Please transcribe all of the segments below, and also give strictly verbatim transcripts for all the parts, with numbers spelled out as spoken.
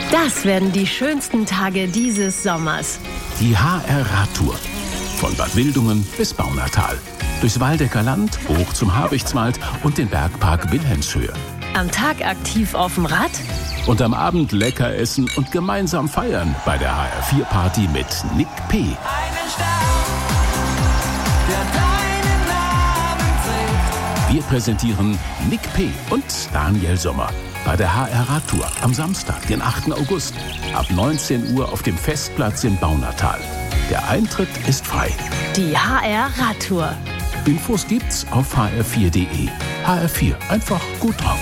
Das werden die schönsten Tage dieses Sommers. Die H R-Radtour. Von Bad Wildungen bis Baunatal. Durchs Waldecker Land, hoch zum Habichtswald und den Bergpark Wilhelmshöhe. Am Tag aktiv auf dem Rad. Und am Abend lecker essen und gemeinsam feiern bei der H R vier Party mit Nick P. Einen Stern, der deinen Namen trägt. Wir präsentieren Nick P. und Daniel Sommer bei der H R-Radtour am Samstag, den achten August, ab neunzehn Uhr auf dem Festplatz in Baunatal. Der Eintritt ist frei. Die H R-Radtour. Infos gibt's auf h r vier punkt de. H R vier, einfach gut drauf.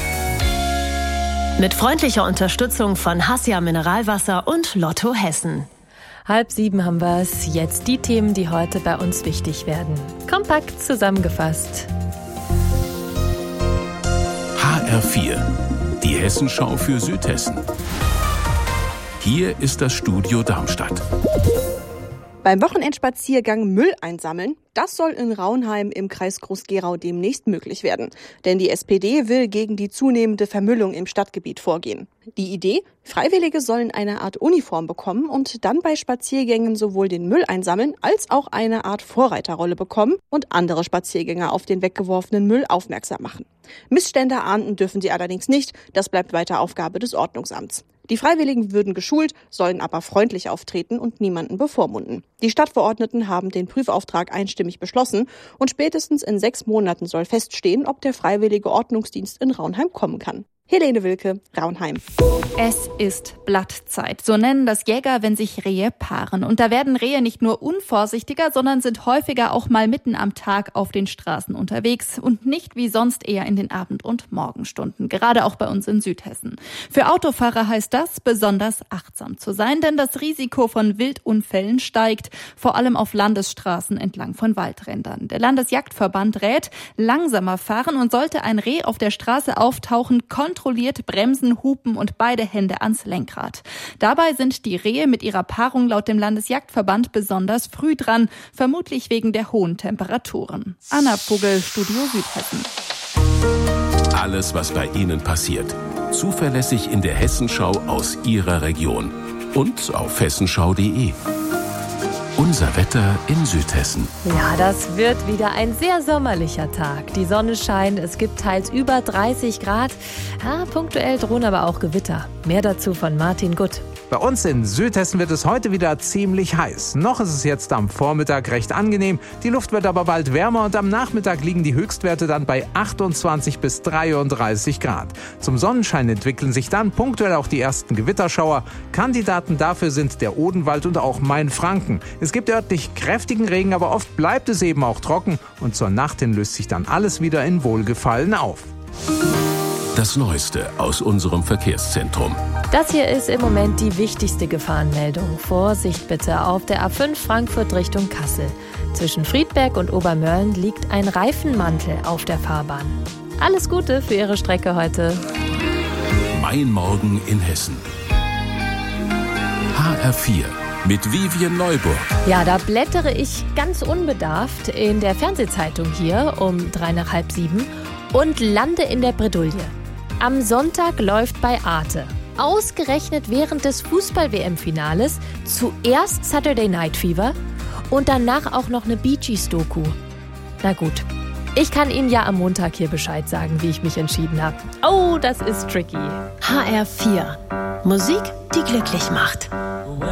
Mit freundlicher Unterstützung von Hassia Mineralwasser und Lotto Hessen. Halb sieben haben wir es. Jetzt die Themen, die heute bei uns wichtig werden. Kompakt zusammengefasst. H R vier, die Hessenschau für Südhessen. Hier ist das Studio Darmstadt. Beim Wochenendspaziergang Müll einsammeln, das soll in Raunheim im Kreis Groß-Gerau demnächst möglich werden. Denn die S P D will gegen die zunehmende Vermüllung im Stadtgebiet vorgehen. Die Idee? Freiwillige sollen eine Art Uniform bekommen und dann bei Spaziergängen sowohl den Müll einsammeln, als auch eine Art Vorreiterrolle bekommen und andere Spaziergänger auf den weggeworfenen Müll aufmerksam machen. Missstände ahnden dürfen sie allerdings nicht, das bleibt weiter Aufgabe des Ordnungsamts. Die Freiwilligen würden geschult, sollen aber freundlich auftreten und niemanden bevormunden. Die Stadtverordneten haben den Prüfauftrag einstimmig beschlossen und spätestens in sechs Monaten soll feststehen, ob der Freiwillige Ordnungsdienst in Raunheim kommen kann. Helene Wilke, Raunheim. Es ist Blattzeit. So nennen das Jäger, wenn sich Rehe paaren. Und da werden Rehe nicht nur unvorsichtiger, sondern sind häufiger auch mal mitten am Tag auf den Straßen unterwegs und nicht wie sonst eher in den Abend- und Morgenstunden. Gerade auch bei uns in Südhessen. Für Autofahrer heißt das, besonders achtsam zu sein, denn das Risiko von Wildunfällen steigt, vor allem auf Landesstraßen entlang von Waldrändern. Der Landesjagdverband rät, langsamer fahren und sollte ein Reh auf der Straße auftauchen, kontrolliert bremsen, hupen und beide Hände ans Lenkrad. Dabei sind die Rehe mit ihrer Paarung laut dem Landesjagdverband besonders früh dran, vermutlich wegen der hohen Temperaturen. Anna Vogel, Studio Südhessen. Alles, was bei Ihnen passiert. Zuverlässig in der Hessenschau aus Ihrer Region. Und auf hessenschau punkt de. Unser Wetter in Südhessen. Ja, das wird wieder ein sehr sommerlicher Tag. Die Sonne scheint, es gibt teils über dreißig Grad. Ja, punktuell drohen aber auch Gewitter. Mehr dazu von Martin Gutt. Bei uns in Südhessen wird es heute wieder ziemlich heiß. Noch ist es jetzt am Vormittag recht angenehm. Die Luft wird aber bald wärmer und am Nachmittag liegen die Höchstwerte dann bei achtundzwanzig bis dreiunddreißig Grad. Zum Sonnenschein entwickeln sich dann punktuell auch die ersten Gewitterschauer. Kandidaten dafür sind der Odenwald und auch Mainfranken. Es gibt örtlich kräftigen Regen, aber oft bleibt es eben auch trocken und zur Nacht hin löst sich dann alles wieder in Wohlgefallen auf. Das Neueste aus unserem Verkehrszentrum. Das hier ist im Moment die wichtigste Gefahrenmeldung. Vorsicht bitte auf der A fünf Frankfurt Richtung Kassel. Zwischen Friedberg und Obermörlen liegt ein Reifenmantel auf der Fahrbahn. Alles Gute für Ihre Strecke heute. Mein Morgen in Hessen. H R vier mit Vivian Neuburg. Ja, da blättere ich ganz unbedarft in der Fernsehzeitung hier um drei nach halb sieben und lande in der Bredouille. Am Sonntag läuft bei Arte, ausgerechnet während des Fußball-W M-Finales, zuerst Saturday Night Fever und danach auch noch eine Bee Gees-Doku. Na gut, ich kann Ihnen ja am Montag hier Bescheid sagen, wie ich mich entschieden habe. Oh, das ist tricky. H R vier. Musik, die glücklich macht.